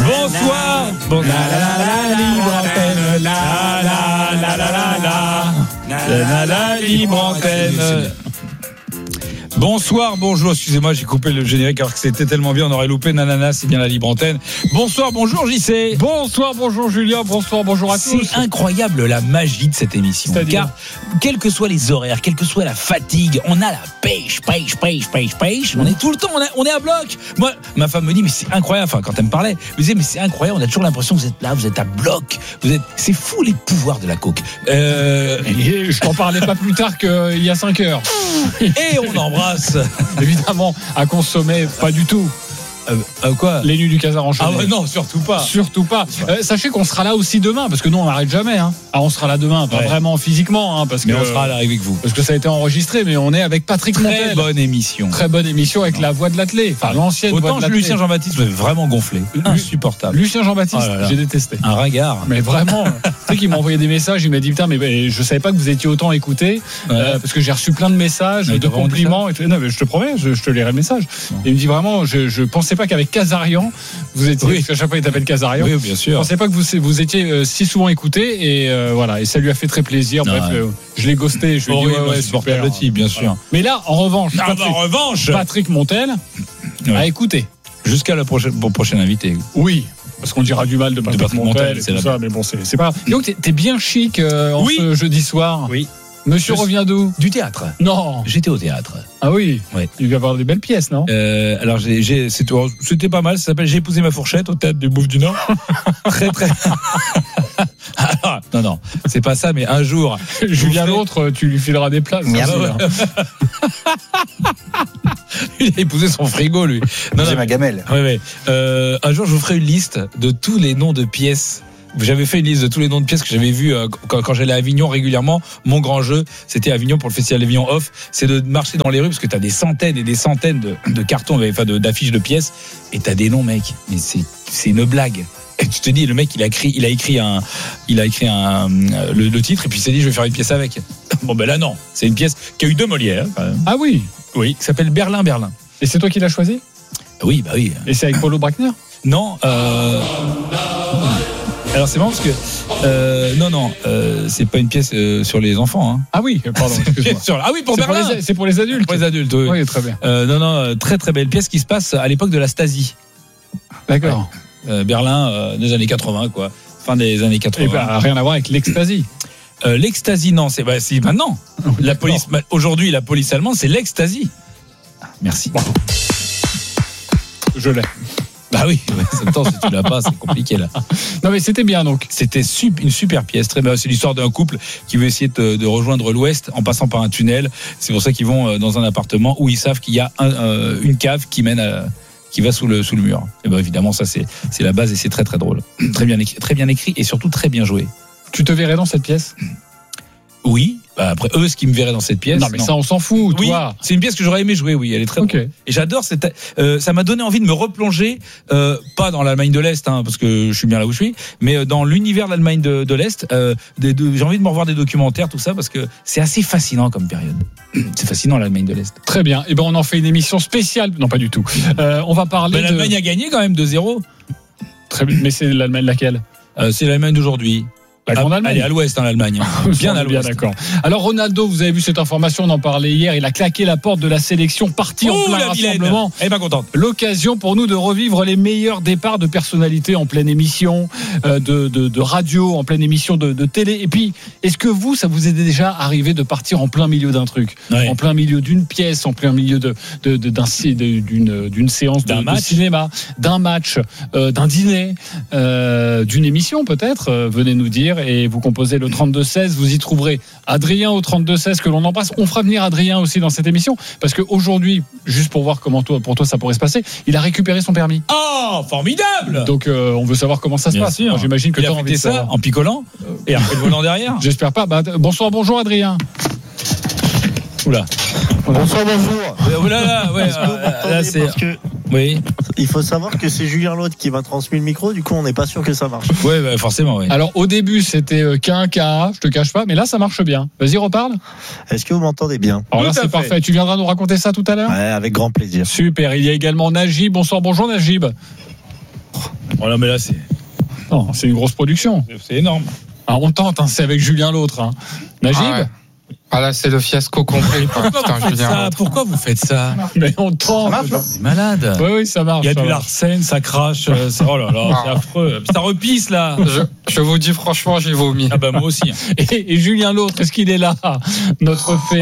Bonsoir. La libre antenne. Bonsoir, bonjour, excusez-moi, j'ai coupé le générique alors que c'était tellement bien, on aurait loupé Nanana, c'est bien la libre antenne. Bonsoir, bonjour JC. Bonsoir, bonjour Julien, bonsoir, bonjour à tous. C'est incroyable la magie de cette émission. Car, quels que soient les horaires, quelle que soit la fatigue, on a la pêche. On est tout le temps, on est à bloc. Moi, ma femme me dit, mais c'est incroyable, enfin, quand elle me parlait, elle me disait, mais c'est incroyable, on a toujours l'impression que vous êtes là, vous êtes à bloc. C'est fou les pouvoirs de la coke. Et je t'en parlais pas plus tard qu'il y a 5 heures. Et on embrasse. Évidemment, à consommer, pas du tout. Quoi ? Les nuits du Casar enchaîné. Ah ouais, non, surtout pas. Surtout pas. Sachez qu'on sera là aussi demain, parce que nous on n'arrête jamais. Hein. On sera là demain, pas vraiment physiquement, hein, parce mais que on sera là avec vous. Parce que ça a été enregistré, mais on est avec Patrick Montel. Très bonne émission. Très bonne émission avec la voix de l'athlète. Enfin, l'ancienne voix de l'athlète. Autant Lucien Jean-Baptiste m'avait vraiment gonflé. Insupportable. Lucien Jean-Baptiste, j'ai détesté. Un ringard. Mais vraiment, tu sais qu'il m'a envoyé des messages, il m'a dit putain, mais je savais pas que vous étiez autant écouté, parce que j'ai reçu plein de messages, de compliments. Et tout. Non, mais je te promets, je te lirai le message. Et il me dit vraiment, je pensais pas qu'avec Casarian, vous étiez, parce qu'à chaque fois il t'appelle Casarian. Oui, bien sûr. Je pensais pas que vous étiez si souvent écouté, et voilà, et ça lui a fait très plaisir. Bref, je l'ai ghosté, je lui ai dit ouais, super, type, bien sûr. Voilà. Mais là, en revanche, Patrick Montel a écouté. Jusqu'à le prochain invité. Oui. Parce qu'on dira du mal de Patrick Montel et tout ça, mais bon, c'est pas grave. Donc, t'es bien chic ce jeudi soir. Oui. Monsieur revient d'où ? Du théâtre. Non. J'étais au théâtre. Ah oui. Il va y avoir des belles pièces, non ? Alors c'était pas mal. Ça s'appelle J'ai épousé ma fourchette au théâtre du Bouffe du Nord. Très. Alors, non, c'est pas ça. Mais un jour, Julien l'autre, tu lui fileras des places. Il a épousé son frigo, lui. J'ai ma gamelle. Oui. Un jour, je vous ferai une liste de tous les noms de pièces. J'avais fait une liste de tous les noms de pièces que j'avais vus quand j'allais à Avignon régulièrement. Mon grand jeu, c'était Avignon pour le festival d'Avignon Off. C'est de marcher dans les rues parce que t'as des centaines et des centaines de cartons, enfin d'affiches de pièces, et t'as des noms, mec. Mais c'est une blague. Et tu te dis, le mec, il a écrit le titre et puis il s'est dit, je vais faire une pièce avec. Bon ben là non, c'est une pièce qui a eu 2 Molières. Ah oui, qui s'appelle Berlin. Et c'est toi qui l'as choisi ? Oui, bah oui. Et c'est avec Paulo Brackner ? Non. Alors c'est marrant parce que c'est pas une pièce sur les enfants. Hein. Ah oui, pardon. Excuse-moi. Ah oui, pour Berlin. C'est pour les adultes. Pour les adultes. Oui, oui, très bien. Très très belle pièce qui se passe à l'époque de la Stasi. D'accord. Berlin des années 80 quoi, fin des années 80. Et rien à voir avec l'ecstasy. L'ecstasy non, c'est maintenant. La police aujourd'hui, la police allemande, c'est l'ecstasy. Merci. Bon. Je l'ai. Bah oui, en même temps, si tu l'as pas, c'est compliqué là. Non mais c'était bien donc. C'était une super pièce, très bien. C'est l'histoire d'un couple qui veut essayer de rejoindre l'Ouest en passant par un tunnel. C'est pour ça qu'ils vont dans un appartement où ils savent qu'il y a une cave qui va sous le mur. Et ben évidemment, ça c'est la base et c'est très très drôle, très bien écrit et surtout très bien joué. Tu te verrais dans cette pièce ? Oui. Après eux, ce qui me verrait dans cette pièce. Non mais ça on s'en fout. Oui, toi. c'est une pièce que j'aurais aimé jouer. Oui, elle est très drôle. Et j'adore cette. Ça m'a donné envie de me replonger, pas dans l'Allemagne de l'Est, parce que je suis bien là où je suis, mais dans l'univers de l'Allemagne de l'Est. J'ai envie de me revoir des documentaires, tout ça, parce que c'est assez fascinant comme période. C'est fascinant l'Allemagne de l'Est. Très bien. Et ben on en fait une émission spéciale. Non pas du tout. On va parler. Mais l'Allemagne a gagné quand même 2-0. Très bien. Mais c'est l'Allemagne laquelle ? C'est l'Allemagne d'aujourd'hui. La grande Allemagne. Elle est à l'ouest, l'Allemagne. Bien à l'ouest. Bien d'accord. Alors Ronaldo, vous avez vu cette information, on en parlait hier, il a claqué la porte de la sélection, parti en plein rassemblement. Elle est pas contente. L'occasion pour nous de revivre les meilleurs départs de personnalités en pleine émission, de radio, en pleine émission de télé. Et puis, est-ce que ça vous est déjà arrivé de partir en plein milieu d'un truc, en plein milieu d'une pièce, en plein milieu d'une séance de cinéma, d'un match, d'un dîner, d'une émission peut-être, venez nous dire. Et vous composez le 32-16, vous y trouverez Adrien au 32-16 que l'on embrasse. On fera venir Adrien aussi dans cette émission parce qu'aujourd'hui, juste pour voir comment pour toi ça pourrait se passer, il a récupéré son permis. Oh, formidable. Donc on veut savoir comment ça se passe. Moi, j'imagine que tu as envie de ça en picolant et après le volant derrière. J'espère pas. Bonjour Adrien. Oula. Bonsoir, bonjour. Là, c'est. Oui. Il faut savoir que c'est Julien Laude qui m'a transmis le micro, du coup on n'est pas sûr que ça marche. Oui, forcément, oui. Alors au début c'était qu'un cas, je te cache pas, mais là ça marche bien. Vas-y, reparle. Est-ce que vous m'entendez bien ? Alors là c'est parfait. Tu viendras nous raconter ça tout à l'heure ? Ouais, avec grand plaisir. Super. Il y a également Najib. Bonjour Najib. Oh là, mais là, c'est une grosse production. c'est énorme. Alors, on tente, hein, c'est avec Julien l'autre. Hein. Najib Ouais. Ah là, c'est le fiasco complet. Quoi. Putain, Pourquoi vous faites ça? Mais on tente. C'est malade. Oui, ça marche. Il y a ça du marche. Larsen, ça crache. Oh là là, c'est affreux. Ça repisse là. je vous dis franchement, j'ai vomi. Ah bah moi aussi. Et Julien l'autre, est-ce qu'il est là? Notre fait.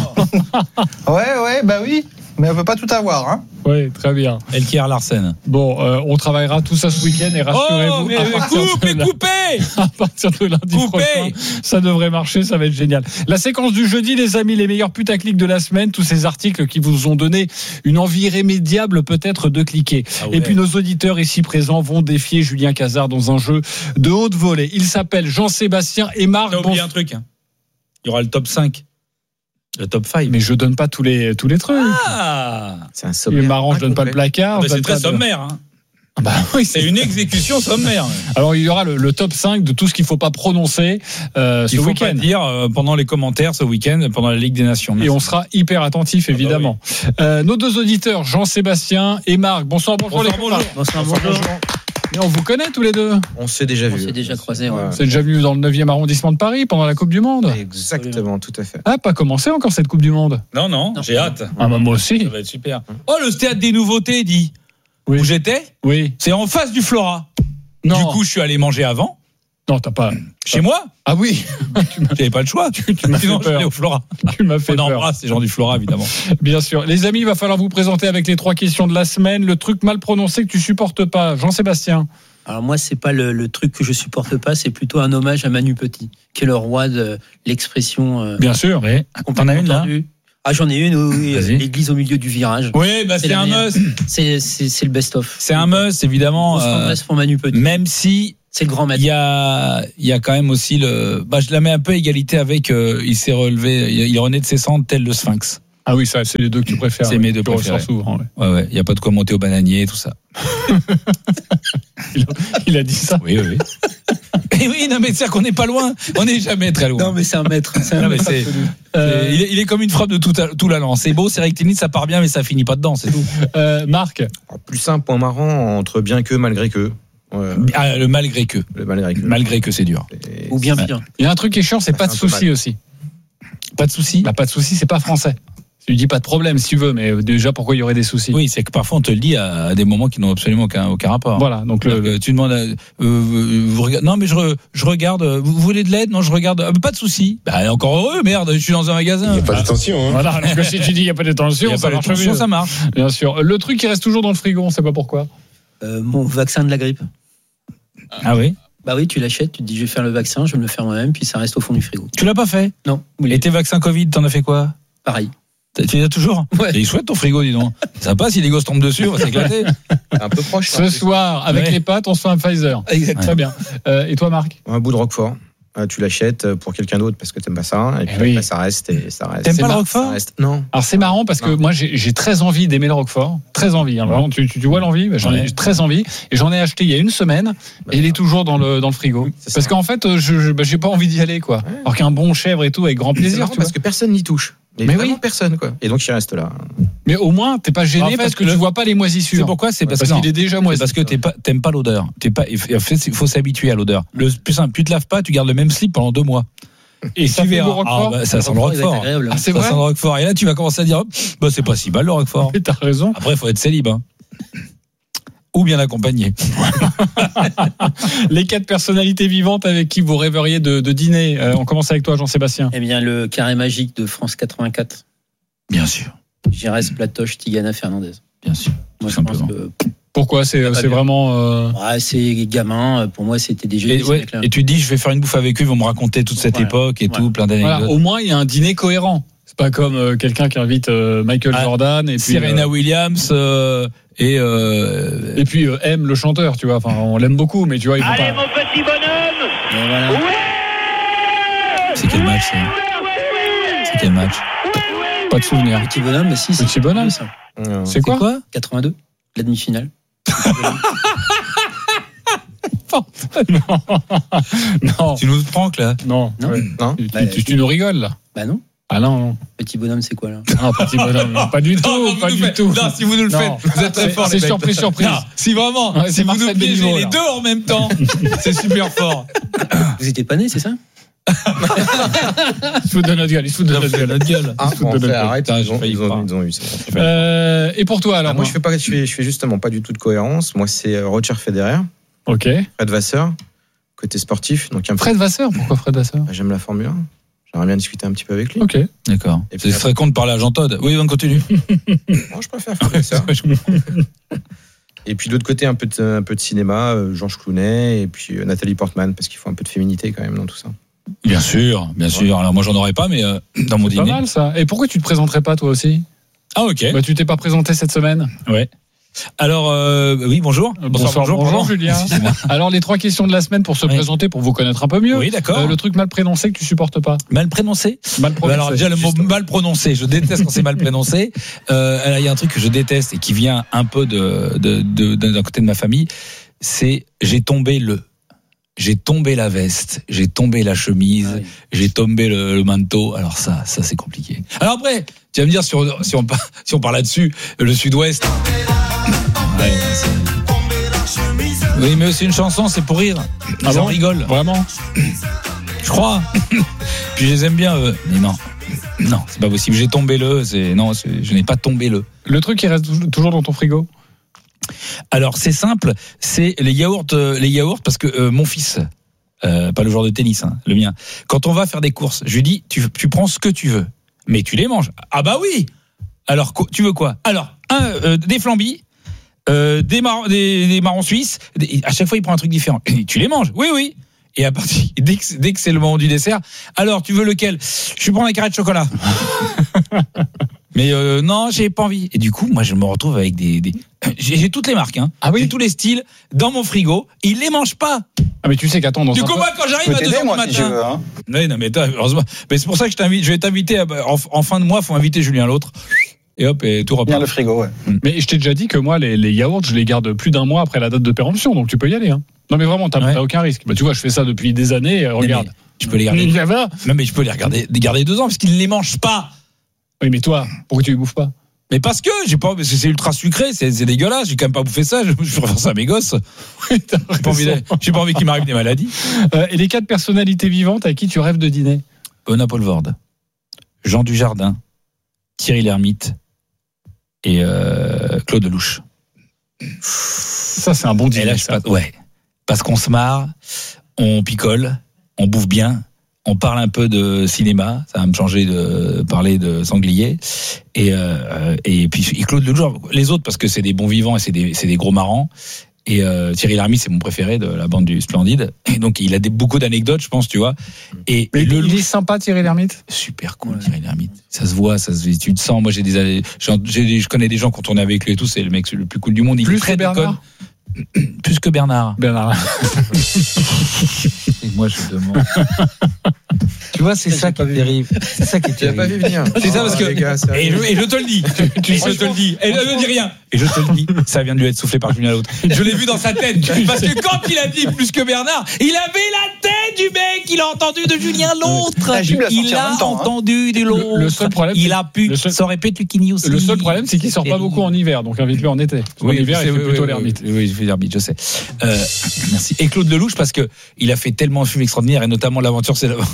Oh, Ouais, bah oui. Mais on peut pas tout avoir, hein. Oui, très bien. Elkier Larsen. Bon, on travaillera tout ça ce week-end et rassurez-vous. Oh, mais à partir de coupez. à partir de lundi Coupé. prochain, ça devrait marcher, ça va être génial. La séquence du jeudi, les amis, les meilleurs putaclics de la semaine, tous ces articles qui vous ont donné une envie irrémédiable peut-être de cliquer. Ah ouais. Et puis nos auditeurs ici présents vont défier Julien Cazard dans un jeu de haute volée. Il s'appelle Jean-Sébastien et Marc. T'as oublié un truc. Hein. Il y aura le top 5. Le top 5. Mais je donne pas tous les trucs. Ah, C'est un Il est sommaire. marrant, je donne pas le placard. bah, je c'est donne très pas de- sommaire. Hein. Ah bah oui, C'est une exécution sommaire. Alors il y aura le top 5 de tout ce qu'il faut pas prononcer ce Il faut week-end. pas dire pendant les commentaires ce week-end, pendant la Ligue des Nations. Et Merci. on sera hyper attentif, évidemment. Nos deux auditeurs, Jean-Sébastien et Marc. Bonsoir, bonjour les copains. Bonsoir. Et on vous connaît tous les deux. On s'est déjà vu. On s'est déjà croisés. Ouais. Vous êtes déjà venu dans le 9e arrondissement de Paris pendant la Coupe du Monde. Exactement, tout à fait. Ah, pas commencé encore cette Coupe du Monde. Non, j'ai hâte. Ah bah moi aussi. Ça va être super. Oh, le stade des nouveautés, dit. Oui. Où j'étais, Oui. c'est en face du Flora. Non. Du coup, je suis allé manger avant, Non, t'as pas. chez moi. Ah oui. J'avais pas le choix. Tu m'as fait Sinon, je peur. vais au Flora. Tu m'as fait On peur. embrasse les gens du Flora, évidemment. Bien sûr. Les amis, il va falloir vous présenter avec les 3 questions de la semaine. Le truc mal prononcé que tu supportes pas. Jean-Sébastien. Alors moi, c'est pas le truc que je supporte pas, c'est plutôt un hommage à Manu Petit, qui est le roi de l'expression. Bien sûr. Oui. T'en as une là? Ah, j'en ai une, oui, Vas-y. l'église au milieu du virage. Oui, bah c'est la un meilleure. must. C'est le best-of. C'est un must, évidemment. Grosse tendresse pour Manu Petit. Même si C'est le grand il maître. y a quand même aussi je la mets un peu à égalité avec. Il s'est relevé, il est rené de ses cendres tel le Sphinx. Ah oui, ça, c'est les deux que tu préfères. C'est mes deux Tu ressors préférés. souvent. Ouais. Ouais, il y a pas de quoi monter au bananier, tout ça. Il a dit ça. Oui. Et oui, non mais c'est qu'on n'est pas loin. On n'est jamais très loin. Non, mais c'est un maître. C'est un Non, mais maître c'est- absolu. il est comme une frappe de tout l'allant. C'est beau, c'est rectiligne, ça part bien, mais ça finit pas dedans, c'est tout. Marc. Plus un point marrant entre bien que, malgré que. Ouais, Ah, le malgré que. le malgré que. Malgré que c'est dur. Et- Ou bien pire. Il y a un truc qui est chiant, c'est Ça pas de fait un peu souci mal. aussi. Pas de souci. Bah, pas de souci, c'est pas français. Tu dis pas de problème si tu veux, mais déjà pourquoi il y aurait des soucis. Oui, c'est que parfois on te le dit à des moments qui n'ont absolument aucun rapport. Voilà, donc Tu demandes, vous regardez, non mais je regarde. Vous voulez de l'aide? Non, je regarde. Pas de souci. Bah encore heureux, merde. Je suis dans un magasin. Il n'y a pas de tension. Hein. voilà, donc si tu dis il y a pas de Il tension, y a ça pas de marche tension, mieux. ça marche. Bien sûr. Le truc qui reste toujours dans le frigo, on sait pas pourquoi. Mon vaccin de la grippe. Ah oui. Bah oui, tu l'achètes, tu te dis je vais faire le vaccin, je vais me le faire moi-même, puis ça reste au fond du frigo. Tu l'as pas fait? Non, Et tes vaccins Covid, t'en as fait quoi? pareil. Tu les as toujours? Ouais. Il est chouette ton frigo, dis donc. Ça passe si les gosses tombent dessus, on va s'éclater. Un peu proche. Ce soir, avec Ouais. les pâtes, on se fait un Pfizer. Exactement. Très bien. Et toi, Marc? Un bout de Roquefort. Tu l'achètes pour quelqu'un d'autre parce que t'aimes pas ça. Et puis oui. après, ça reste et ça reste. T'aimes C'est pas le mar- Roquefort? Ça reste. Non. Alors c'est marrant parce que Non. moi j'ai très envie d'aimer le Roquefort, très envie. Hein, vraiment, tu vois l'envie, j'en ai Ouais. très envie et j'en ai acheté il y a une semaine et il est toujours dans le frigo. C'est Parce ça. qu'en fait j'ai pas envie d'y aller quoi. Alors qu'un bon chèvre et tout avec grand C'est plaisir. marrant Tu parce vois. que personne n'y touche. Mais Vraiment oui. personne quoi. Et donc il reste là. Mais au moins t'es pas gêné En fait, parce que tu vois pas les C'est moisissures. pourquoi? C'est parce Parce que qu'il est déjà moisi. C'est parce que t'aimes pas l'odeur. En fait, il faut s'habituer à l'odeur. Le plus simple, tu te laves pas, tu gardes le même slip pendant 2 mois. Et ça tu fait verras. le Roquefort. Ça sent le Il va être Roquefort. agréable. Ah, c'est Ça vrai. sent le Roquefort. Et là, tu vas commencer à dire, bah, c'est pas si mal le Roquefort. T'as raison. Après, il faut être célib. Hein. Ou bien accompagné. Les 4 personnalités vivantes avec qui vous rêveriez de dîner. On commence avec toi, Jean-Sébastien. Eh bien, le carré magique de France 84. Bien sûr. Giresse, Platoche, Tigana, Fernandez. Bien sûr. Moi, Tout je pense simplement. que Pourquoi c'est pas bien. vraiment. ouais, c'est gamin. Pour moi, c'était des jeux. Et, ouais, et tu dis, je vais faire une bouffe avec eux, ils vont me raconter toute cette Voilà. époque et Voilà. tout, plein Voilà, d'anecdotes. au moins il y a un dîner cohérent. C'est pas comme quelqu'un qui invite Michael Ah, Jordan et puis Serena Williams et M le chanteur, tu vois. Enfin, on l'aime beaucoup, mais tu vois, ils vont pas. petit bonhomme. Et voilà. c'est quel match ça C'est quel match Pas de souvenir. Petit bonhomme, mais si. Petit bonhomme. ça. C'est quoi, 82, la demi-finale. Non, Tu nous pranks là? non, Non. ouais. Non. Tu nous rigoles là. Bah non. Ah non. Petit bonhomme, c'est quoi là? Ah, petit bonhomme. Non, pas du tout. Non, Pas du tout. Non, si vous nous le faites, vous êtes très fort. C'est surprise. Non, si vraiment, Ouais, si c'est vous nous Marcel piégez Béliveau, les là. deux en même temps, c'est super fort. Vous étiez pas né, c'est ça? Il se fout de notre gueule. Ah, fout de notre gueule. arrête, Putain, j'ai failli ils ont eu ça. Et pour toi alors? Moi, je fais justement pas du tout de cohérence. Moi, c'est Roger Federer, Ok. Fred Vasseur, côté sportif. Donc, Fred Vasseur, pourquoi Fred Vasseur? j'aime la Formule 1. J'aimerais bien discuter un petit peu avec lui. Ok. D'accord. Et puis C'est très con de parler à Jean Todt. Oui, on continue. Moi, je préfère Fred Vasseur. Et puis de l'autre côté, un peu de cinéma, Georges Clooney et puis Nathalie Portman, parce qu'il faut un peu de féminité quand même dans tout ça. Bien sûr. Alors moi, j'en aurais pas, mais dans mon C'est pas dîner. mal ça. Et pourquoi tu te présenterais pas toi aussi? Ah, ok. Bah, tu t'es pas présenté cette semaine. Ouais. Alors, oui, bonjour. Bonjour pardon. Julien. Excusez-moi. Alors les 3 questions de la semaine pour se Oui. présenter, pour vous connaître un peu mieux. Oui, d'accord. Le truc mal prononcé que tu supportes pas. Mal prononcé. Mal prononcé. Alors déjà le mot mal prononcé, je déteste quand c'est mal prononcé. Il y a un truc que je déteste et qui vient un peu d'un côté de ma famille, c'est j'ai tombé la veste, j'ai tombé la chemise, Ah oui. j'ai tombé le manteau. Alors ça c'est compliqué. Alors après, tu vas me dire si on parle là-dessus, le Sud-Ouest. Ouais, oui, mais c'est une chanson, c'est pour rire. Ils Ah bon en rigolent. Vraiment? Je crois. Puis je les aime bien, eux. Mais non, c'est pas possible. J'ai tombé je n'ai pas tombé le. Le truc qui reste toujours dans ton frigo. Alors c'est simple, c'est les yaourts, parce que mon fils, pas le joueur de tennis, hein, le mien. Quand on va faire des courses, je lui dis, tu prends ce que tu veux, mais tu les manges. Ah bah oui. Alors tu veux quoi? Alors des flambis. Des marrons suisses. À chaque fois, il prend un truc différent. Tu les manges? Oui. Et à partir dès que c'est le moment du dessert, alors tu veux lequel? Je prends un carré de chocolat. Mais non, j'ai pas envie. Et du coup, moi, je me retrouve avec j'ai toutes les marques, hein. Ah oui. J'ai tous les styles dans mon frigo. Ils les mangent pas. Ah mais tu sais qu'attends dans Du un coup, peu- moi, quand j'arrive à 2h du matin. Oui, non, mais heureusement. Mais c'est pour ça que je vais t'inviter en fin de mois. Faut inviter Julien l'autre. Et hop, et tout repart. Bien le frigo, ouais. Mais je t'ai déjà dit que moi les yaourts je les garde plus d'un mois après la date de péremption, donc tu peux y aller. Hein. Non mais vraiment t'as aucun risque. Bah tu vois je fais ça depuis des années. Regarde. Tu peux les garder. Non, mais je peux les garder 2 ans parce qu'ils ne les mangent pas. Oui mais toi pourquoi tu les bouffes pas? Mais parce que c'est ultra sucré, c'est dégueulasse. J'ai quand même pas bouffé ça. Je préfère ça à mes gosses. J'ai pas envie qu'il m'arrive des maladies. Et les 4 personnalités vivantes à qui tu rêves de dîner? Paul Vorde, Jean Dujardin, Thierry Lhermitte et Claude Lelouch. Ça c'est un bon dîner. Et là, ça. parce qu'on se marre, on picole, on bouffe bien, on parle un peu de cinéma. Ça va me changer de parler de sanglier. Et puis Claude Lelouch, les autres parce que c'est des bons vivants et c'est des gros marrants. Et Thierry Lhermitte, c'est mon préféré de la bande du Splendide. Et donc il a beaucoup d'anecdotes, je pense, tu vois. Et Mais Lelouch, il est sympa Thierry Lhermitte. super cool, Thierry Lhermitte. Ça se voit, tu te sens. Moi, je connais des gens qui ont tourné avec lui et tout. C'est le mec le plus cool du monde. Il Plus est très que Bernard. Plus que Bernard. Bernard. Et moi, je demande. Tu vois, c'est ça qui est terrible. C'est ça qui est Tu l'as pas terrible. vu venir. C'est ça parce que. Les gars, ça- Et je te le dis. Je te le dis. Et ne dis rien. Et je te le dis. Ça vient de lui être soufflé par Julien l'autre. Je l'ai vu dans sa tête. Parce que quand il a dit plus que Bernard, il avait la tête du mec. Il a entendu de Julien l'autre. Ah, Jules l'a sorti Il en a même temps, hein. entendu de l'autre. Le seul problème, Il a pu. le seul- Ça aurait pu être Lucchini aussi. Le seul problème c'est qu'il sort pas beaucoup en hiver, donc invite-le en été. En hiver il fait plutôt l'ermite. Oui, il fait l'ermite, je sais. Merci. Et Claude Lelouch parce que il a fait tellement de films extraordinaires et notamment l'aventure c'est là.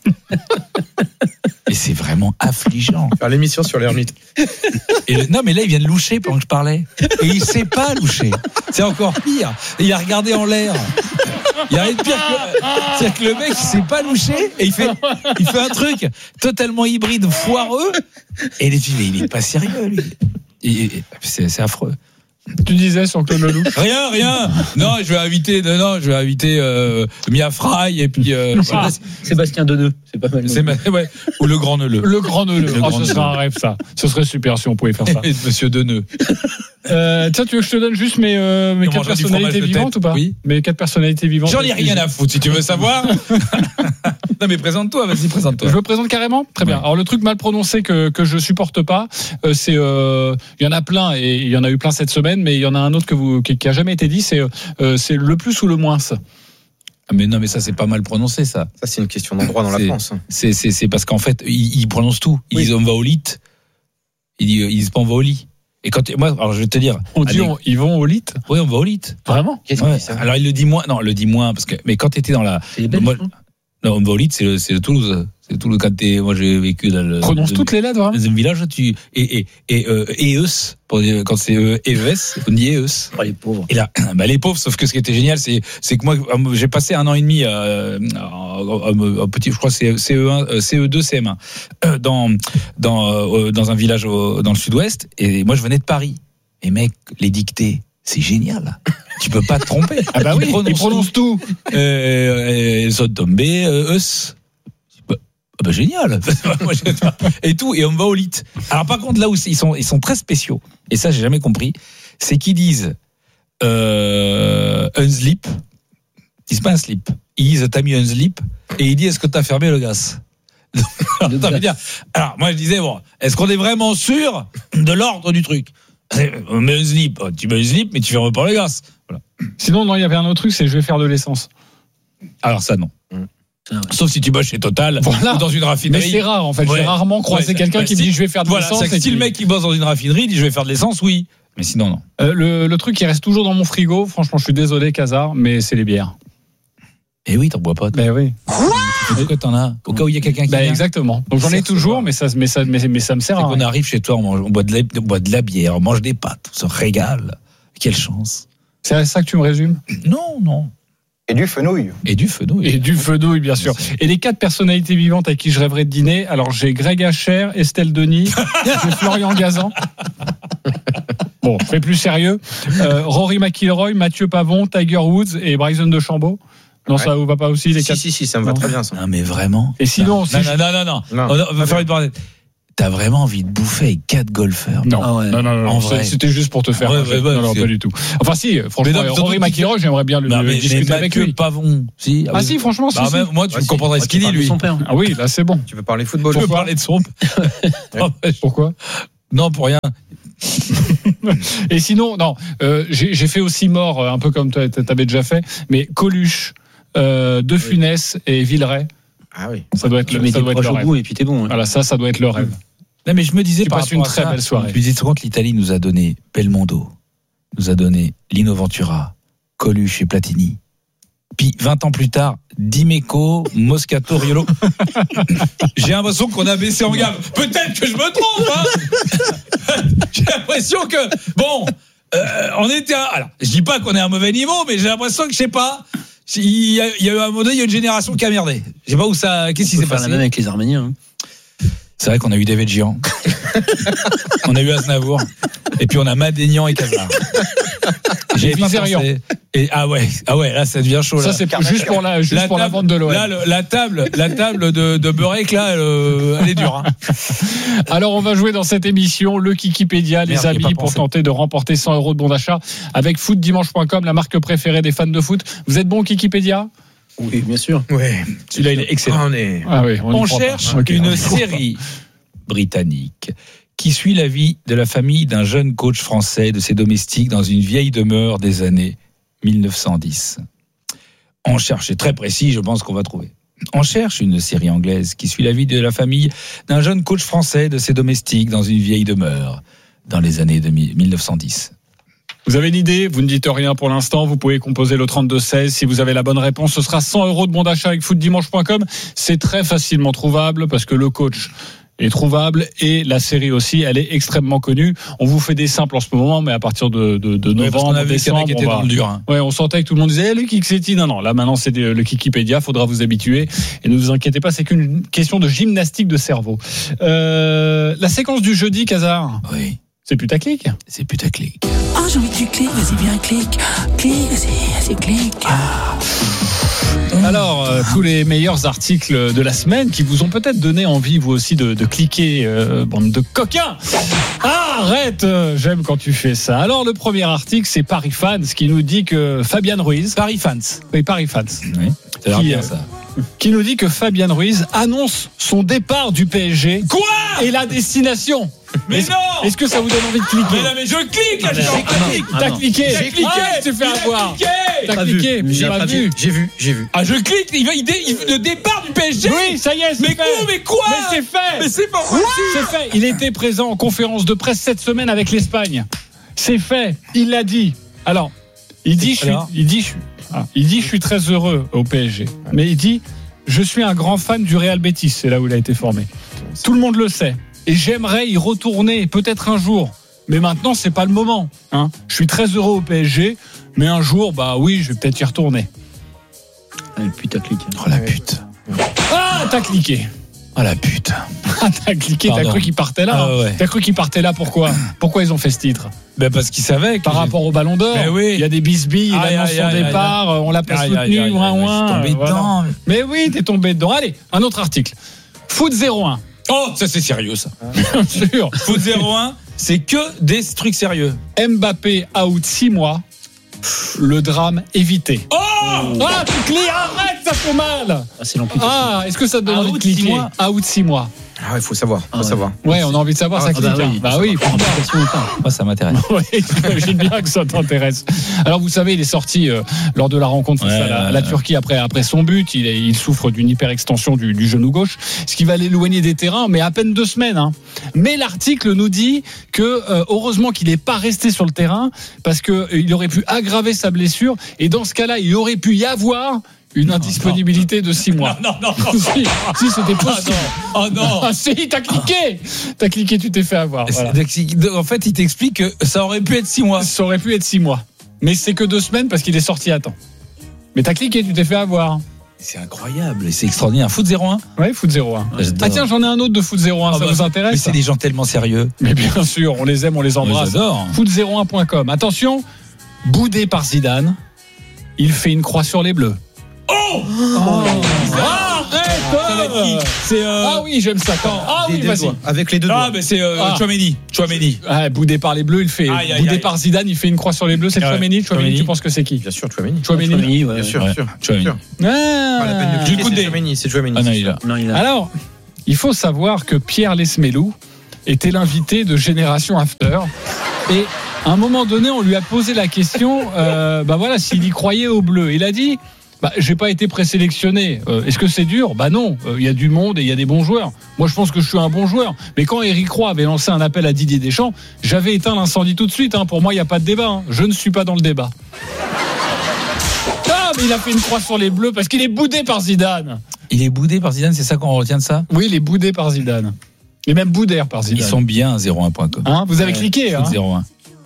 Et c'est vraiment affligeant. Faire l'émission sur l'ermite. Non, mais là, il vient de loucher pendant que je parlais. Et il sait pas loucher. C'est encore pire. Il a regardé en l'air. Il y a rien de pire que. C'est-à-dire que le mec, il sait pas loucher et il fait un truc totalement hybride, foireux. Et les filles, mais il est pas sérieux, lui. C'est affreux. Tu disais sur Claude Lelouch. Rien. Non, je vais inviter Mia Fry et puis. Sébastien Deneux, c'est pas mal. Ou le grand Neuleux. Le grand Neuleux. Le grand Ce serait un rêve ça. Ce serait super si on pouvait faire ça. Et Monsieur Deneux. Tiens, tu veux que je te donne juste mes 4 mangera du fromage personnalités de vivantes tête. ou pas? Oui. Mes 4 personnalités vivantes. J'en ai rien à foutre si tu veux savoir. Non mais présente-toi, vas-y, présente-toi. Je me présente carrément. Très bien. Ouais. Alors le truc mal prononcé que je supporte pas, c'est il y en a plein et il y en a eu plein cette semaine, mais il y en a un autre qui a jamais été dit, c'est le plus ou le moins. Mais non, mais ça, c'est pas mal prononcé, ça. Ça, c'est une question d'endroit dans la France. C'est parce qu'en fait, ils prononcent tout. Ils disent on va au lit. Ils disent pas on va au lit. Et quand moi, alors je vais te dire. On dit ils vont au lit. Oui, on va au lit. Vraiment? Qu'est-ce qu'il dit ça? Alors il le dit moins. Non, le dit moins parce que. Mais quand t'étais dans la. C'est les Belges, non Non, on va au lit, c'est le Toulouse. C'est tout le cas. Moi, j'ai vécu dans le. Prononce toutes les lettres, vraiment. Dans un village, EES, quand c'est EES, on dit EES. Oh, les pauvres. Et là, les pauvres, sauf que ce qui était génial, c'est que moi, j'ai passé 1 an et demi, petit, je crois, c'est CE1, CE2, CM1, dans un village dans le sud-ouest. Et moi, je venais de Paris. Et mec, les dictées, c'est génial. Tu peux pas te tromper. Ah bah oui, ils prononcent tout. Ils sont tombés, eus. Bah génial. Et tout, et on va au lit. Alors par contre, là où ils sont très spéciaux, et ça j'ai jamais compris, c'est qu'ils disent un slip. Ils disent pas un slip. Ils disent t'as mis un slip, et ils disent est-ce que t'as fermé le gaz? Alors moi je disais bon, est-ce qu'on est vraiment sûr de l'ordre du truc? On met un slip, tu mets un slip, mais tu fermes pas le gaz. Voilà. Sinon, non, il y avait un autre truc, c'est je vais faire de l'essence. Alors ça non. Sauf si tu bosses chez Total ou dans une raffinerie. Mais c'est rare en fait. J'ai rarement croisé quelqu'un qui me dit je vais faire de l'essence. Si le mec qui bosse dans une raffinerie dit je vais faire de l'essence, oui. Mais sinon non. Le truc qui reste toujours dans mon frigo, franchement, je suis désolé, Casar, mais c'est les bières. Eh oui, t'en bois pas. Ben oui. Pourquoi t'en as? Au cas où il y a quelqu'un qui. Exactement. Donc j'en ai toujours, mais ça me sert à rien. On arrive chez toi, on boit de la bière, on mange des pâtes, on se régale. Quelle chance. C'est ça que tu me résumes? Non. Et du fenouil. Et du fenouil, bien sûr. Et les 4 personnalités vivantes avec qui je rêverais de dîner, alors j'ai Greg Hacher, Estelle Denis, j'ai Florian Gazan. Bon, mais plus sérieux. Rory McIlroy, Mathieu Pavon, Tiger Woods et Bryson DeChambeau. Non, ça vous va pas aussi les 4? Si, ça me va très bien ça. Non, mais vraiment. Et sinon, non. On va faire une parenthèse. T'as vraiment envie de bouffer avec 4 golfeurs? Non, ah ouais. non. C'était juste pour te faire. Non, pas du tout. Enfin, si, franchement, Rory McIlroy, j'aimerais bien le discuter avec lui. Pavon, si. Si, franchement, si. Moi, tu comprendrais ce qu'il dit, lui. Son père. Ah oui, là, c'est bon. Tu veux parler football? Tu veux parler de son. Pourquoi? Non, pour rien. Et sinon, non, j'ai fait aussi mort, un peu comme t'avais déjà fait, mais Coluche, De Funès et Villeray. Ah oui. Ça doit être le rêve. Et puis t'es bon. Voilà, ça doit être le rêve. Non, mais je me disais, tu passes une très belle soirée. Je me disais, quand l'Italie nous a donné Belmondo, nous a donné Lino Ventura, Coluche et Platini. Puis 20 ans plus tard, Dimeco, Moscato, Riolo. J'ai l'impression qu'on a baissé en gamme. Peut-être que je me trompe, hein. J'ai l'impression que, bon, on était alors, je dis pas qu'on est à un mauvais niveau, mais j'ai l'impression que, je sais pas, il y a eu un moment donné, il y a une génération qui a merdé. Je sais pas où ça, qu'est-ce qui s'est passé? La même avec les Arméniens. Hein. C'est vrai qu'on a eu David Gian. On a eu Aznavour. Et puis on a Madénian et Cazard. J'ai Vizerian. Et ah ouais, là ça devient chaud. Ça c'est juste pour la vente de l'OM. Là la table de Beurek là, elle est dure. Hein. Alors on va jouer dans cette émission le Kikipédia, les amis, pour tenter de remporter 100 € de bon d'achat avec footdimanche.com, la marque préférée des fans de foot. Vous êtes bon Kikipédia? Oui, bien sûr. Ouais. Celui-là, il est excellent. On cherche une série britannique qui suit la vie de la famille d'un jeune coach français de ses domestiques dans une vieille demeure des années 1910. On cherche, c'est très précis, je pense qu'on va trouver. On cherche une série anglaise qui suit la vie de la famille d'un jeune coach français de ses domestiques dans une vieille demeure dans les années 1910. Vous avez une idée? Vous ne dites rien pour l'instant. Vous pouvez composer le 32-16. Si vous avez la bonne réponse, ce sera 100 € de bon d'achat avec footdimanche.com. C'est très facilement trouvable parce que le coach est trouvable et la série aussi, elle est extrêmement connue. On vous fait des simples en ce moment, mais à partir de novembre, on avait décembre, qui était dans le dur. Hein. Ouais, on sentait que tout le monde disait le Kiksetti. Non, là maintenant c'est le Kikipédia. Faudra vous habituer et ne vous inquiétez pas, c'est qu'une question de gymnastique de cerveau. La séquence du jeudi, Casar. Oui. C'est putaclic. C'est putaclic. Ah, j'ai envie que tu cliques, vas-y, viens, clique. Clique, vas-y, clique. Alors, tous les meilleurs articles de la semaine qui vous ont peut-être donné envie, vous aussi, de cliquer, bande de coquins. Arrête, j'aime quand tu fais ça. Alors, le premier article, c'est Paris Fans qui nous dit que Fabian Ruiz. Paris Fans. Oui, Paris Fans. Oui, ça a l'air bien, ça. qui nous dit que Fabian Ruiz annonce son départ du PSG. Quoi? Et la destination. Mais non! Est-ce que ça vous donne envie de cliquer? Mais non, mais je clique là, T'as cliqué. J'ai cliqué. Tu fais avoir. T'as Pas cliqué. vu. J'ai pas vu. J'ai vu. Ah, je clique, le départ du PSG. Oui, ça y est, c'est Mais fait. quoi? Mais quoi? Mais c'est fait. Mais c'est pas possible. C'est fait. Il était présent en conférence de presse cette semaine avec l'Espagne. C'est fait. Il l'a dit. Alors, il dit je suis très heureux au PSG. Mais il dit je suis un grand fan du Real Betis. C'est là où il a été formé. Tout le monde le sait. Et j'aimerais y retourner peut-être un jour. Mais maintenant, c'est pas le moment. Hein. Je suis très heureux au PSG. Mais un jour, bah oui, je vais peut-être y retourner. Ah, le pute a cliqué. Oh la pute. Ah, t'as cliqué. Oh la pute. Ah, t'as cliqué, Pardon. t'as cru qu'il partait là. Ah, ouais. T'as cru qu'il partait là, pourquoi? Pourquoi ils ont fait ce titre? Ben parce qu'il savait que Par rapport au Ballon d'Or. Mais oui. Il y a des bisbilles, il Aïe, annonce aïe, son aïe, départ, on l'a pas Aïe, soutenu, aïe, aïe, ouin, aïe, ouin. je suis tombé Voilà. dedans. Mais oui, t'es tombé dedans. Allez, un autre article. Foot 01. Oh, ça c'est sérieux ça. Bien sûr. Foot 01, c'est que des trucs sérieux. Mbappé out 6 mois. Le drame évité. Oh! Ah, tu cliques, arrête, ça fait mal. Ah, c'est l'amputation. Ah, est-ce que ça te donne envie de Out 6 cliquer? mois. Out 6 mois. Ah ouais, faut savoir. Ah ouais. Ouais, on a envie de savoir, ça clique. Bah oui, Amputation ou pas? Moi ça m'intéresse. Oui, j'imagine bien que ça t'intéresse. Alors vous savez, il est sorti lors de la rencontre face à la Turquie après son but. Il souffre d'une hyperextension du genou gauche, ce qui va l'éloigner des terrains, mais à peine 2 semaines. Hein. Mais l'article nous dit que heureusement qu'il n'est pas resté sur le terrain parce qu'il aurait pu aggraver sa blessure et dans ce cas-là, il aurait pu y avoir une indisponibilité de 6 mois. Non. Si c'était possible. Oh non. Ah si, t'as cliqué, tu t'es fait avoir. Voilà. En fait, il t'explique que ça aurait pu être 6 mois. Ça aurait pu être 6 mois. Mais c'est que 2 semaines parce qu'il est sorti à temps. Mais t'as cliqué, tu t'es fait avoir. C'est incroyable et c'est extraordinaire. Foot 01. Ouais, Foot 01. J'adore. Ah tiens, j'en ai un autre de Foot 01, ça vous intéresse? Mais c'est des gens tellement sérieux. Mais bien sûr, on les aime, on les embrasse. J'adore. Foot01.com. Attention, boudé par Zidane, il fait une croix sur les Bleus. Arrête! C'est Ah oui, j'aime ça. Ah oui, vas-y. Avec les deux doigts. Ah, mais c'est Ah. Chouameni. Ah, boudé par les Bleus, il fait. Aïe, aïe, boudé aïe. par Zidane, il fait une croix sur les Bleus. C'est Ouais. Chouameni. Chouameni. Tu penses que c'est qui? Bien sûr, Chouameni. Chouameni. Chouameni, ouais. Bien sûr, Ouais. sûr. Chouameni. sûr. Pas la peine de Ah. cliquer, Koundé. c'est Chouameni. C'est Chouameni. Ah non, c'est il sûr. a. Non, il a. Alors, il faut savoir que Pierre Lesmelou était l'invité de Génération After. Et à un moment donné, on lui a posé la question, bah voilà, s'il y croyait au bleu. Il a dit, bah, j'ai pas été présélectionné. Est-ce que c'est dur? Bah non, il y a du monde et il y a des bons joueurs. Moi, je pense que je suis un bon joueur. Mais quand Éric Roy avait lancé un appel à Didier Deschamps, j'avais éteint l'incendie tout de suite. Hein. Pour moi, il n'y a pas de débat. Hein. Je ne suis pas dans le débat. Ah, mais il a fait une croix sur les bleus parce qu'il est boudé par Zidane. Il est boudé par Zidane, c'est ça qu'on retient de ça? Oui, il est boudé par Zidane. Il est même boudé par Zidane. Ils sont bien 01.com. Hein, vous avez cliqué, hein? Foot 01.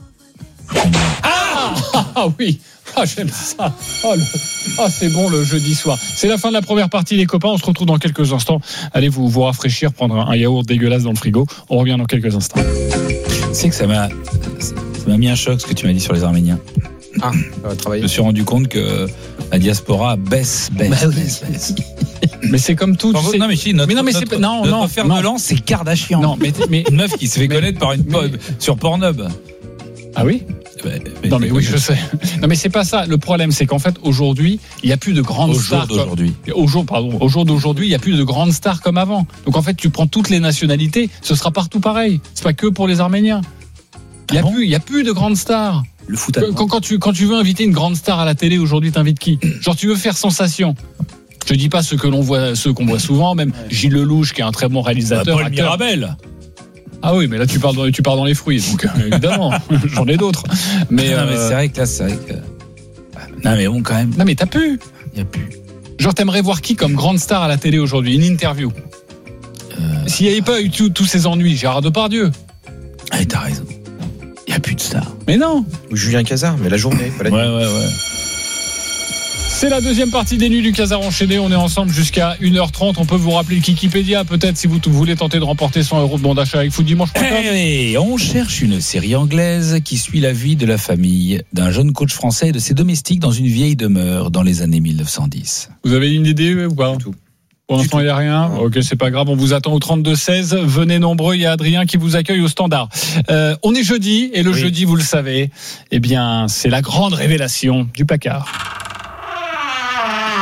Ah oui, ah, j'aime ça. C'est bon le jeudi soir. C'est la fin de la première partie, les copains. On se retrouve dans quelques instants. Allez vous rafraîchir, prendre un yaourt dégueulasse dans le frigo. On revient dans quelques instants. Tu sais que ça m'a mis un choc ce que tu m'as dit sur les Arméniens. Ah, ça va Je travailler. me suis rendu compte que la diaspora baisse. Bah oui. Mais c'est comme tout. Tu sais- Non mais si, notre, Mais non, mais notre, c'est- non, notre non, fer non. de lance, c'est Kardashian. Non, mais Une meuf qui se fait connaître par une pub sur Pornhub. ah oui. Non mais oui, je sais. Non mais c'est pas ça. Le problème, c'est qu'en fait aujourd'hui, il y a plus de grandes Au jour stars. d'aujourd'hui. Au jour d'aujourd'hui, il y a plus de grandes stars comme avant. Donc en fait, tu prends toutes les nationalités, ce sera partout pareil. C'est pas que pour les Arméniens. Il y a plus de grandes stars. Le foot allemand. Quand tu veux inviter une grande star à la télé aujourd'hui, t'invites qui? Genre tu veux faire sensation. Je dis pas ceux qu'on voit souvent, même Gilles Lelouch qui est un très bon réalisateur. Paul acteur. Mirabel. Ah oui, mais là tu pars dans les fruits, donc évidemment, j'en ai d'autres. Mais, Non mais c'est vrai que là, c'est vrai que. Non mais bon quand même, non mais t'as pu. il y a plus. Genre t'aimerais voir qui comme grande star à la télé aujourd'hui? Une interview. S'il n'y avait pas eu tous ces ennuis, Gérard Depardieu. Ah, t'as raison. Il y a plus de stars. Mais non. Ou Julien Cazard, mais la journée, pas la nuit. Ouais. C'est la deuxième partie des Nuits du Casar enchaîné. On est ensemble jusqu'à 1h30. On peut vous rappeler le Kikipédia, peut-être, si vous voulez tenter de remporter 100 € de bon d'achat avec footdimanche.com. Et on cherche une série anglaise qui suit la vie de la famille d'un jeune coach français et de ses domestiques dans une vieille demeure dans les années 1910. Vous avez une idée ou pas? Du tout. Pour l'instant, il n'y a rien. Ok, c'est pas grave. On vous attend au 32-16. Venez nombreux. Il y a Adrien qui vous accueille au standard. On est jeudi. Et le Oui. jeudi, vous le savez, eh bien, c'est la grande révélation du placard.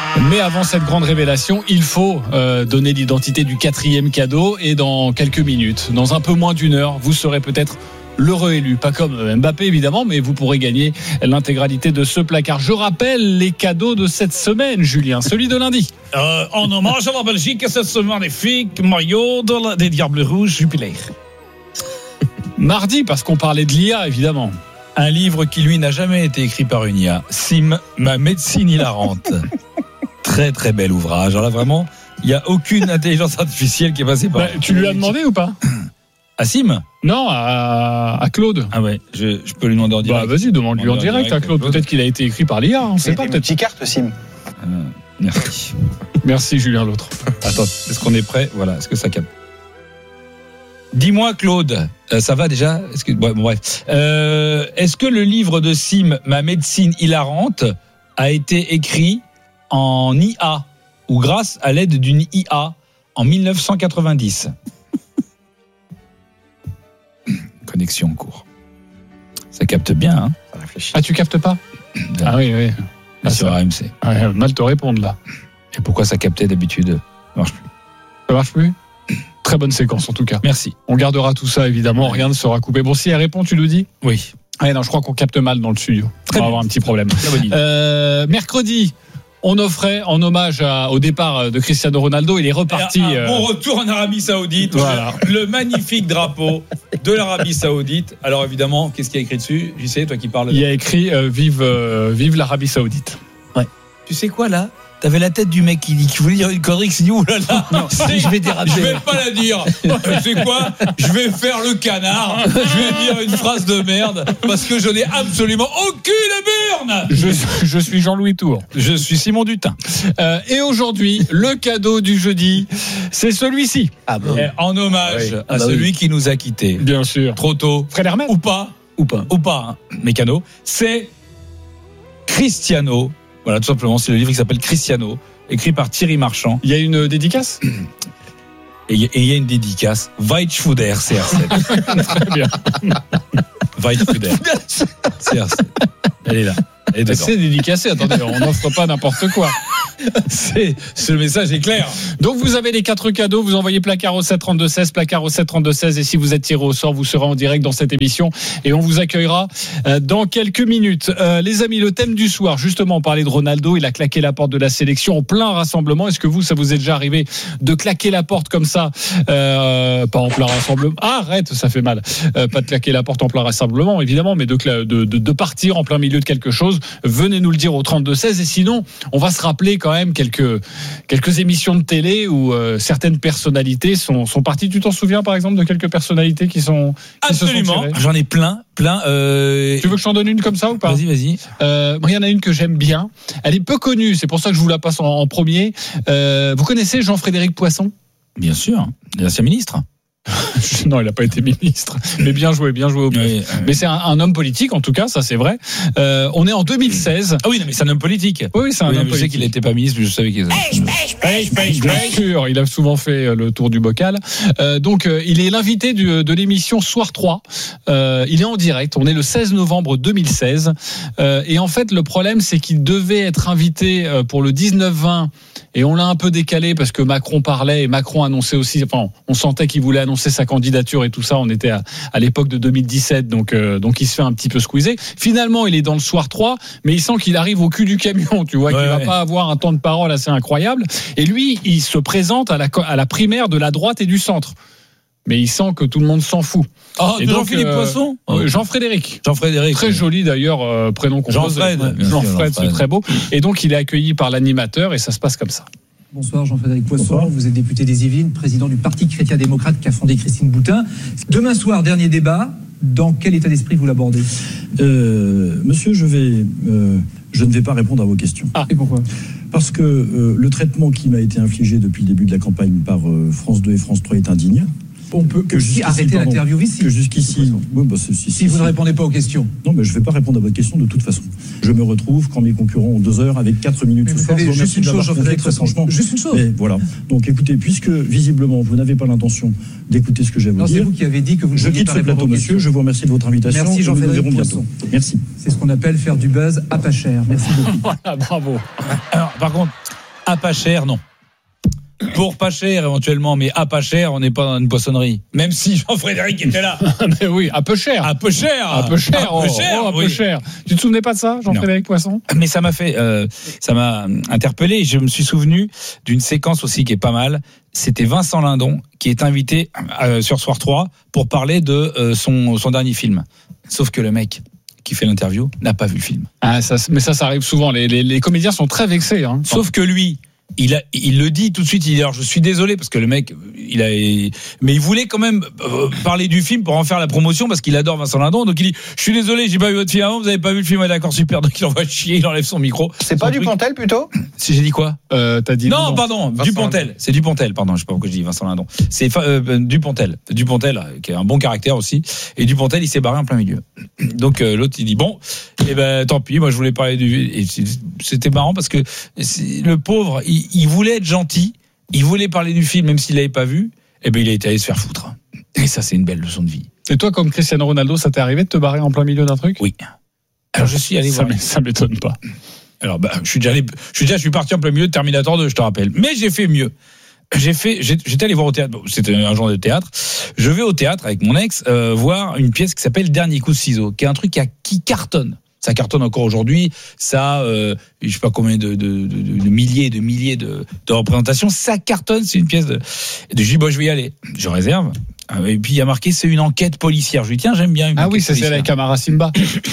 Mais avant cette grande révélation, il faut donner l'identité du 4e cadeau. Et dans quelques minutes, dans un peu moins d'une heure, vous serez peut-être l'heureux élu. Pas comme Mbappé évidemment, mais vous pourrez gagner l'intégralité de ce placard. Je rappelle les cadeaux de cette semaine, Julien. Celui de lundi. En hommage à la Belgique, c'est ce magnifique maillot des Diables Rouges Jupiler. Mardi, parce qu'on parlait de l'IA évidemment. Un livre qui, lui, n'a jamais été écrit par une IA. Sim, ma médecine hilarante. Très, très bel ouvrage. Alors là, vraiment, il n'y a aucune intelligence artificielle qui est passée par... Tu lui as demandé ou pas? À Sim? Non, à Claude. Ah ouais, je peux lui demander en direct. Vas-y, demande-lui en direct à Claude. Peut-être qu'il a été écrit par l'IA, on ne sait pas. Peut-être. Petite carte, Sim. Merci. Merci, Julien l'autre. Attends, est-ce qu'on est prêt? Voilà, est-ce que ça capte? Dis-moi, Claude, ça va déjà? Bref. Est-ce que le livre de Sim, Ma médecine hilarante, a été écrit en IA ou grâce à l'aide d'une IA en 1990? Connexion en cours. Ça capte bien, hein? Ça réfléchit. Ah, tu captes pas? Ah oui. Sur RMC. Mal te répondre là. Et pourquoi ça captait d'habitude? Ça marche plus. Ça marche plus? Très bonne séquence en tout cas. Merci. On gardera tout ça évidemment, rien ne sera coupé. Bon, si elle répond, tu le dis? Oui. Ah non, je crois qu'on capte mal dans le studio. Très On va bien. avoir un petit problème. Mercredi, on offrait en hommage au départ de Cristiano Ronaldo. Il est reparti. Bon retour en Arabie Saoudite. Voilà. Le magnifique drapeau de l'Arabie Saoudite. Alors évidemment, qu'est-ce qu'il y a écrit dessus? Je sais, toi qui parles. Il y a écrit vive l'Arabie Saoudite. Tu sais quoi là? T'avais la tête du mec qui voulait dire une connerie, qui s'est dit oulala, je vais déraper. Je vais pas la dire. Tu sais quoi? Je vais faire le canard. Je vais dire une phrase de merde parce que je n'ai absolument aucune burne. Je suis Jean-Louis Tour. Je suis Simon Dutin. Et aujourd'hui, le cadeau du jeudi, c'est celui-ci. En hommage à celui qui nous a quittés. Bien sûr. Trop tôt. Fred Hermel. Ou pas, hein, Mécano. C'est Cristiano. Voilà, tout simplement, c'est le livre qui s'appelle Cristiano, écrit par Thierry Marchand. Il y a une dédicace? Et il y a une dédicace. Weitschfuder, CR7. Très bien. Weitschfuder. CR7. Elle est là. Elle est dedans. C'est dédicacé, attendez, on n'offre pas n'importe quoi. Le message est clair. Donc vous avez les 4 cadeaux, vous envoyez placard au 732-16, placard au 732-16, et si vous êtes tiré au sort, vous serez en direct dans cette émission et on vous accueillera dans quelques minutes. Les amis, le thème du soir, justement, on parlait de Ronaldo, il a claqué la porte de la sélection en plein rassemblement. Est-ce que ça vous est déjà arrivé de claquer la porte comme ça, pas en plein rassemblement? Arrête, ça fait mal. Pas de claquer la porte en plein rassemblement, évidemment, mais de partir en plein milieu de quelque chose. Venez nous le dire au 32-16, et sinon, on va se rappeler quand même quelques émissions de télé où certaines personnalités sont parties. Tu t'en souviens par exemple de quelques personnalités qui Absolument. se sont tirées? J'en ai plein. Tu veux que je t'en donne une comme ça ou pas? Vas-y. Moi, il y en a une que j'aime bien. Elle est peu connue, c'est pour ça que je vous la passe en premier. Vous connaissez Jean-Frédéric Poisson? Bien sûr, l'ancien ministre. Non, il n'a pas été ministre. Mais bien joué au bluff. Oui. Mais c'est un homme politique, en tout cas, ça c'est vrai. On est en 2016. Ah oui, non, mais c'est un homme politique. Oui, c'est un homme politique. Je sais qu'il n'était pas ministre, mais je savais qu'il était. Bien sûr, il a souvent fait le tour du bocal. Donc, il est l'invité de l'émission Soir 3. Il est en direct. On est le 16 novembre 2016. Et en fait, le problème, c'est qu'il devait être invité pour le 19-20. Et on l'a un peu décalé parce que Macron parlait et Macron annonçait aussi. Enfin, on sentait qu'il voulait annoncer sa candidature et tout ça. On était à l'époque de 2017, donc il se fait un petit peu squeezer. Finalement, il est dans le Soir 3, mais il sent qu'il arrive au cul du camion. Tu vois, qu'il va pas avoir un temps de parole assez incroyable. Et lui, il se présente à la primaire de la droite et du centre. Mais il sent que tout le monde s'en fout. Et Jean-Philippe Poisson? Jean-Frédéric. Jean-Frédéric. Très joli d'ailleurs, prénom qu'on pose. Jean-Fred, c'est très beau. Et donc il est accueilli par l'animateur et ça se passe comme ça. Bonsoir Jean-Frédéric Poisson, vous êtes député des Yvelines, président du Parti chrétien-démocrate qu'a fondé Christine Boutin. Demain soir, dernier débat, dans quel état d'esprit vous l'abordez? Monsieur, je ne vais pas répondre à vos questions. Et pourquoi? Parce que le traitement qui m'a été infligé depuis le début de la campagne par France 2 et France 3 est indigne. On peut aussi arrêter l'interview ici. Que jusqu'ici. Si vous ne répondez pas aux questions. Non, mais je ne vais pas répondre à votre question de toute façon. Je me retrouve quand mes concurrents ont 2 heures avec 4 minutes ce soir. Juste une chose, Jean-Frédéric, très franchement. Juste une chose. Mais voilà. Donc écoutez, puisque visiblement vous n'avez pas l'intention d'écouter ce que j'ai à vous dire. C'est vous qui avez dit que vous ne Je quitte ce plateau, monsieur. Je vous remercie de votre invitation. Merci Jean-Frédéric Poisson. Nous verrons bientôt. Merci. C'est ce qu'on appelle faire du buzz à pas cher. Merci beaucoup. Voilà, bravo. Alors, par contre, À pas cher, non. Pour pas cher éventuellement, mais à pas cher, on n'est pas dans une poissonnerie. Même si Jean-Frédéric était là. Mais oui, un peu cher. Un peu cher. Un peu cher. Un peu oui. cher. Tu te souvenais pas de ça, Jean-Frédéric Poisson? Mais ça m'a interpellé. Je me suis souvenu d'une séquence aussi qui est pas mal. C'était Vincent Lindon qui est invité sur Soir 3 pour parler de son dernier film. Sauf que le mec qui fait l'interview n'a pas vu le film. Ah, mais ça arrive souvent. Les comédiens sont très vexés. Hein. Sauf que lui, il le dit tout de suite. Il dit alors je suis désolé parce que le mec, mais il voulait quand même parler du film pour en faire la promotion parce qu'il adore Vincent Lindon. Donc il dit je suis désolé, j'ai pas vu votre film avant, vous avez pas vu le film, d'accord, super. Donc il envoie chier, il enlève son micro. C'est pas Dupontel plutôt? Si j'ai dit quoi? T'as dit non, pardon, Dupontel. C'est Dupontel, pardon. Je sais pas pourquoi je dis Vincent Lindon. C'est Dupontel. Dupontel qui a un bon caractère aussi. Et Dupontel, il s'est barré en plein milieu. Donc l'autre il dit bon, et ben tant pis. Moi je voulais parler et c'était marrant parce que le pauvre, il voulait être gentil, il voulait parler du film même s'il l'avait pas vu. Et ben il a été allé se faire foutre. Et ça c'est une belle leçon de vie. Et toi comme Cristiano Ronaldo, ça t'est arrivé de te barrer en plein milieu d'un truc? Oui. Alors je suis allé voir. Ça m'étonne pas. Alors je suis parti en plein milieu de Terminator 2, je te rappelle. Mais j'ai fait mieux. J'étais allé voir au théâtre. Bon, c'était un genre de théâtre. Je vais au théâtre avec mon ex voir une pièce qui s'appelle Dernier coup de ciseau, qui est un truc qui cartonne. Ça cartonne encore aujourd'hui. Ça, je sais pas combien de milliers de représentations. Ça cartonne. C'est une pièce de. Je dis bon, je vais y aller. Je réserve. Et puis il y a marqué c'est une enquête policière. Je dis tiens, j'aime bien. Ah oui, c'est celle avec Amara Simba.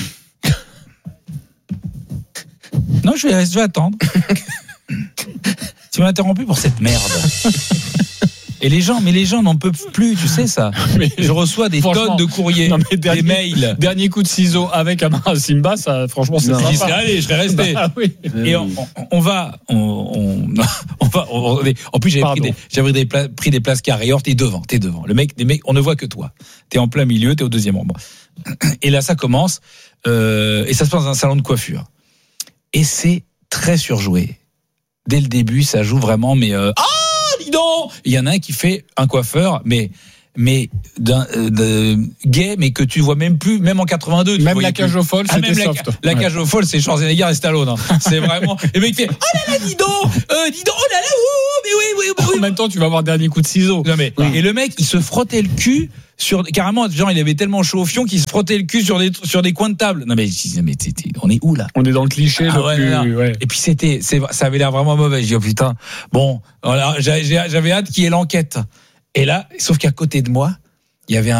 Non, je vais attendre. Tu m'as interrompu pour cette merde. Et les gens n'en peuvent plus, tu sais ça. Mais je reçois des tonnes de courriers, des mails. Dernier coup de ciseau avec Amara Simba, ça, franchement, c'est sympa. Je serais allé, je serais resté. Bah, oui. Et on va. En plus, j'avais pris des places carrées. T'es devant. Les mecs, on ne voit que toi. T'es en plein milieu, t'es au deuxième rang. Et là, ça commence. Et ça se passe dans un salon de coiffure. Et c'est très surjoué. Dès le début, ça joue vraiment, mais dis donc. Il y en a un qui fait un coiffeur, mais gay, mais que tu vois même plus, même en 82. Même la cage aux folles, c'était soft. La cage aux folles, c'est Schwarzenegger et Stallone. Hein. C'est vraiment. Le mec fait oh là là, dis donc, oh là là, mais oui. En même temps, tu vas avoir dernier coup de ciseau. Non mais et le mec, il se frottait le cul. Carrément, genre, il avait tellement chaud au fion qu'il se frottait le cul sur des coins de table. Non, mais on est où, là? On est dans le cliché, ouais. Et puis ça avait l'air vraiment mauvais. J'ai dit, oh putain. Bon, voilà, j'avais hâte qu'il y ait l'enquête. Et là, sauf qu'à côté de moi, il y avait